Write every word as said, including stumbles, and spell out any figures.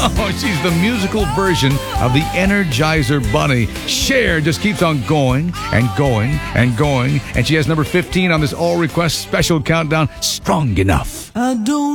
Oh, she's the musical version of the Energizer Bunny. Cher just keeps on going and going and going, and she has number fifteen on this all-request special countdown, Strong Enough. I don't